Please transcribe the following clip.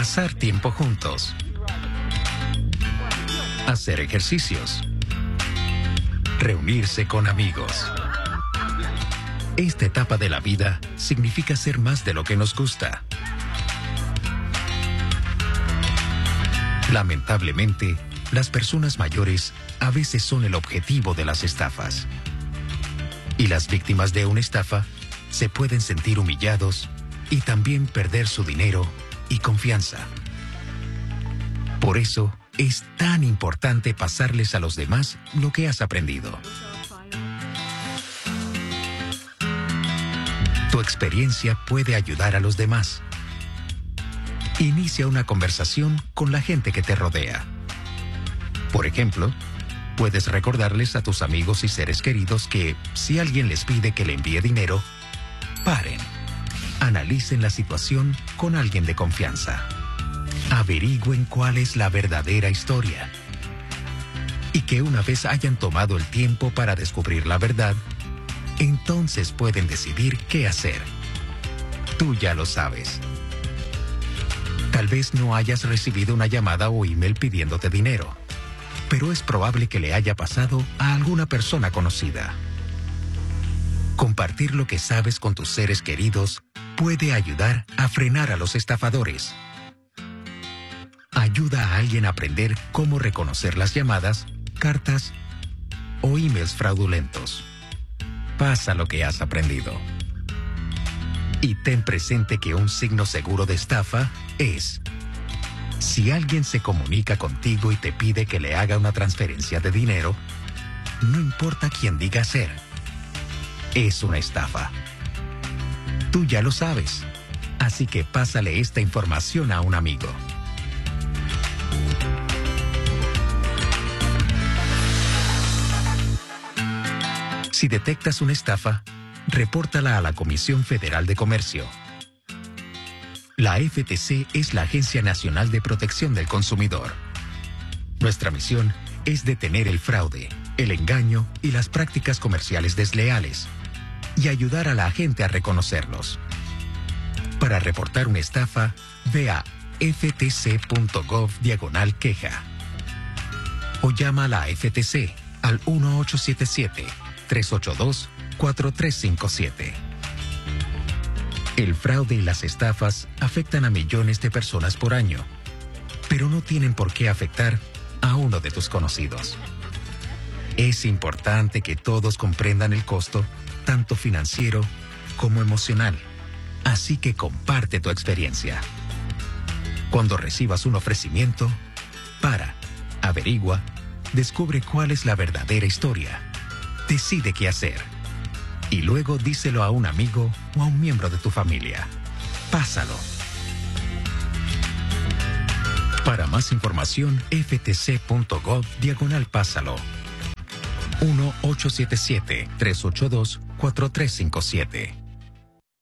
pasar tiempo juntos, hacer ejercicios, reunirse con amigos. Esta etapa de la vida significa ser más de lo que nos gusta. Lamentablemente, las personas mayores a veces son el objetivo de las estafas. Y las víctimas de una estafa se pueden sentir humillados y también perder su dinero y confianza. Por eso, es tan importante pasarles a los demás lo que has aprendido. Tu experiencia puede ayudar a los demás. Inicia una conversación con la gente que te rodea. Por ejemplo, puedes recordarles a tus amigos y seres queridos que, si alguien les pide que le envíe dinero, paren. Analicen la situación con alguien de confianza. Averigüen cuál es la verdadera historia. Y que una vez hayan tomado el tiempo para descubrir la verdad, entonces pueden decidir qué hacer. Tú ya lo sabes. Tal vez no hayas recibido una llamada o email pidiéndote dinero, pero es probable que le haya pasado a alguna persona conocida. Compartir lo que sabes con tus seres queridos puede ayudar a frenar a los estafadores. Ayuda a alguien a aprender cómo reconocer las llamadas, cartas o emails fraudulentos. Pasa lo que has aprendido. Y ten presente que un signo seguro de estafa es: si alguien se comunica contigo y te pide que le haga una transferencia de dinero, no importa quién diga ser, es una estafa. Tú ya lo sabes, así que pásale esta información a un amigo. Si detectas una estafa, repórtala a la Comisión Federal de Comercio. La FTC es la Agencia Nacional de Protección del Consumidor. Nuestra misión es detener el fraude, el engaño y las prácticas comerciales desleales y ayudar a la gente a reconocerlos. Para reportar una estafa, ve a ftc.gov/queja o llama a la FTC al 1877-382-4357. El fraude y las estafas afectan a millones de personas por año, pero no tienen por qué afectar a uno de tus conocidos. Es importante que todos comprendan el costo, tanto financiero como emocional, así que comparte tu experiencia. Cuando recibas un ofrecimiento, averigua, descubre cuál es la verdadera historia, decide qué hacer y luego díselo a un amigo o a un miembro de tu familia. Pásalo. Para más información, ftc.gov/pásalo. 1877-382-4357.